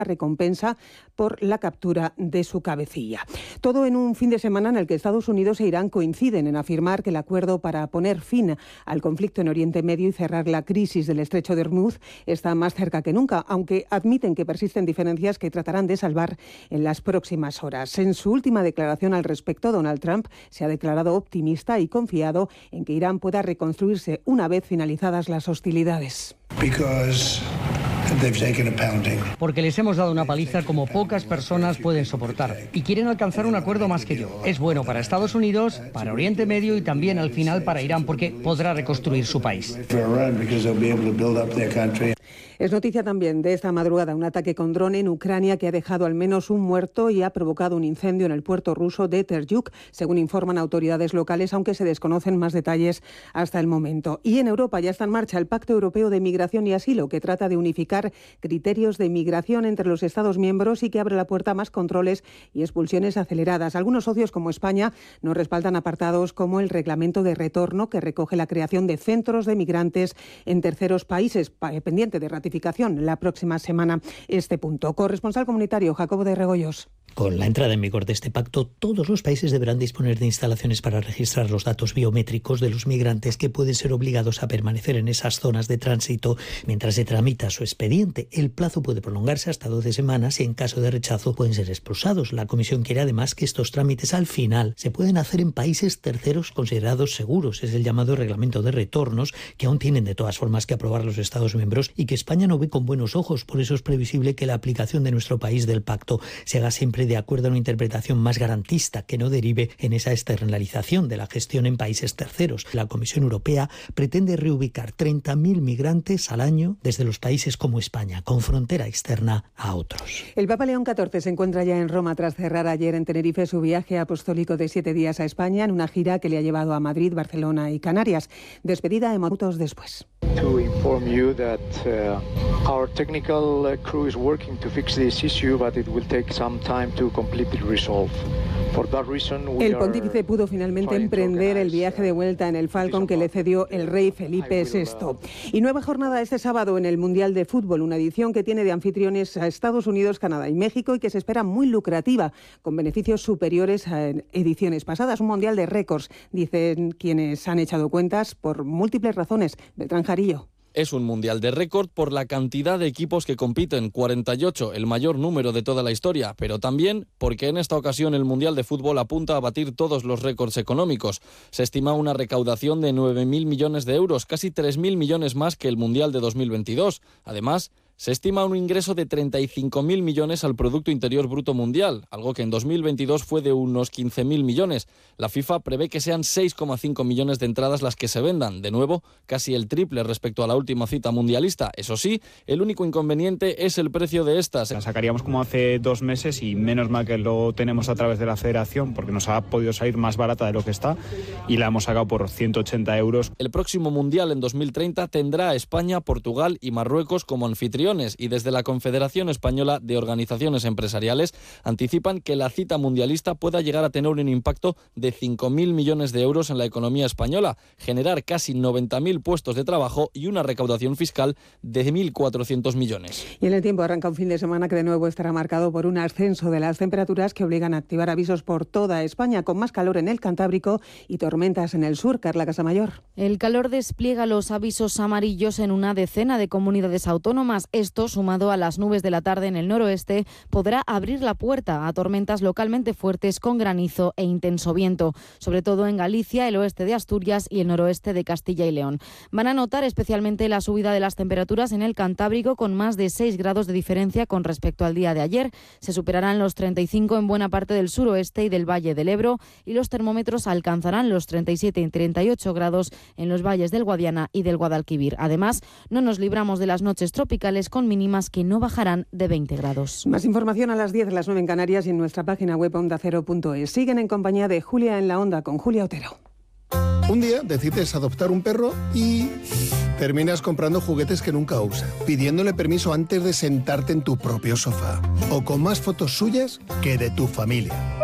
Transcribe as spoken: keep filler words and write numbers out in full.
recompensa por la captura de su cabecilla. Todo en un fin de semana en el que Estados Unidos e Irán coinciden en afirmar que el acuerdo para poner fin al conflicto en Oriente Medio y cerrar la crisis del estrecho de Hormuz está más cerca que nunca, aunque admiten que persisten diferencias que tratarán de salvar en las próximas horas. En su última declaración al respecto, Donald Trump se ha declarado optimista y confiado en que Irán pueda reconstruirse una vez finalizadas las hostilidades. Porque les hemos dado una paliza como pocas personas pueden soportar y quieren alcanzar un acuerdo más que yo. Es bueno para Estados Unidos, para Oriente Medio y también al final para Irán porque podrá reconstruir su país. Es noticia también de esta madrugada un ataque con dron en Ucrania que ha dejado al menos un muerto y ha provocado un incendio en el puerto ruso de Terjuk, según informan autoridades locales, aunque se desconocen más detalles hasta el momento. Y en Europa ya está en marcha el Pacto Europeo de Migración y Asilo, que trata de unificar criterios de migración entre los Estados miembros y que abre la puerta a más controles y expulsiones aceleradas. Algunos socios, como España, no respaldan apartados como el reglamento de retorno, que recoge la creación de centros de migrantes en terceros países, pendiente de ratificación la próxima semana este punto. Corresponsal comunitario Jacobo de Regoyos. Con la entrada en vigor de este pacto, todos los países deberán disponer de instalaciones para registrar los datos biométricos de los migrantes que pueden ser obligados a permanecer en esas zonas de tránsito mientras se tramita su expediente. El plazo puede prolongarse hasta doce semanas y en caso de rechazo pueden ser expulsados. La Comisión quiere además que estos trámites al final se pueden hacer en países terceros considerados seguros. Es el llamado reglamento de retornos que aún tienen de todas formas que aprobar los Estados miembros y que España no ve con buenos ojos. Por eso es previsible que la aplicación de nuestro país del pacto se haga siempre de acuerdo a una interpretación más garantista que no derive en esa externalización de la gestión en países terceros. La Comisión Europea pretende reubicar treinta mil migrantes al año desde los países como España, con frontera externa a otros. El Papa León catorce se encuentra ya en Roma tras cerrar ayer en Tenerife su viaje apostólico de siete días a España en una gira que le ha llevado a Madrid, Barcelona y Canarias. Despedida en minutos después. To inform you that uh, our technical uh, crew is working to fix this issue, but it will take some time to completely resolve. For that reason, we el pontífice pudo finalmente emprender el viaje de vuelta en el Falcon que le cedió el rey Felipe sexto. Y nueva jornada este sábado en el Mundial de Fútbol, una edición que tiene de anfitriones a Estados Unidos, Canadá y México y que se espera muy lucrativa, con beneficios superiores a ediciones pasadas. Un Mundial de récords, dicen quienes han echado cuentas por múltiples razones. Beltrán Jarillo. Es un mundial de récord por la cantidad de equipos que compiten, cuarenta y ocho, el mayor número de toda la historia, pero también porque en esta ocasión el mundial de fútbol apunta a batir todos los récords económicos. Se estima una recaudación de nueve mil millones de euros, casi tres mil millones más que el mundial de dos mil veintidós. Además, se estima un ingreso de treinta y cinco mil millones al Producto Interior Bruto Mundial, algo que en dos mil veintidós fue de unos quince mil millones. La FIFA prevé que sean seis coma cinco millones de entradas las que se vendan, de nuevo, casi el triple respecto a la última cita mundialista. Eso sí, el único inconveniente es el precio de estas. La sacaríamos como hace dos meses y menos mal que lo tenemos a través de la federación porque nos ha podido salir más barata de lo que está y la hemos sacado por ciento ochenta euros. El próximo mundial en dos mil treinta tendrá a España, Portugal y Marruecos como anfitriones. Y desde la Confederación Española de Organizaciones Empresariales anticipan que la cita mundialista pueda llegar a tener un impacto de cinco mil millones de euros en la economía española, generar casi noventa mil puestos de trabajo y una recaudación fiscal de mil cuatrocientos millones. Y en el tiempo arranca un fin de semana que de nuevo estará marcado por un ascenso de las temperaturas que obligan a activar avisos por toda España, con más calor en el Cantábrico y tormentas en el sur. Carla Casamayor. El calor despliega los avisos amarillos en una decena de comunidades autónomas. Esto, sumado a las nubes de la tarde en el noroeste, podrá abrir la puerta a tormentas localmente fuertes con granizo e intenso viento, sobre todo en Galicia, el oeste de Asturias y el noroeste de Castilla y León. Van a notar especialmente la subida de las temperaturas en el Cantábrico, con más de seis grados de diferencia con respecto al día de ayer. Se superarán los treinta y cinco en buena parte del suroeste y del Valle del Ebro y los termómetros alcanzarán los treinta y siete y treinta y ocho grados en los valles del Guadiana y del Guadalquivir. Además, no nos libramos de las noches tropicales con mínimas que no bajarán de veinte grados. Más información a las diez, a las nueve en Canarias y en nuestra página web onda cero punto es. Siguen en compañía de Julia en la Onda con Julia Otero. Un día decides adoptar un perro y terminas comprando juguetes que nunca usa, pidiéndole permiso antes de sentarte en tu propio sofá o con más fotos suyas que de tu familia.